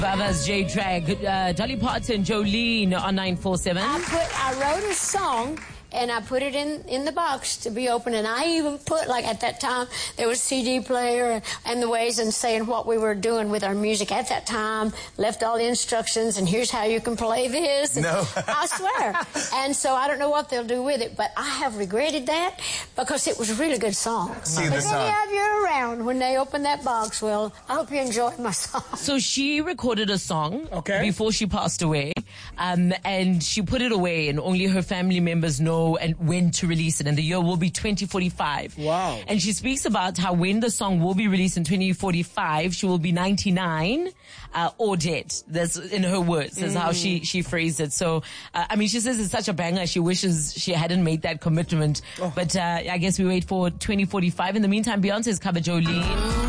Baba's J-Drag, Dolly Parton, Jolene on 947. I wrote a song and I put it in the box to be open, and I even put, like at that time, there was CD player and the ways and saying what we were doing with our music at that time, left all the instructions, and here's how you can play this. And no. I swear. And so I don't know what they'll do with it, but I have regretted that because it was a really good song. See but the song. they have you around when they open that box. Well, I hope you enjoyed my song. So she recorded a song before she passed away, and she put it away, and only her family members know and when to release it, and the year will be 2045. Wow. And she speaks about how when the song will be released in 2045, she will be 99 or dead. That's in her words. That's how she phrased it. So, I mean, she says it's such a banger. She wishes she hadn't made that commitment. But I guess we wait for 2045. In the meantime, Beyonce's covered Jolene.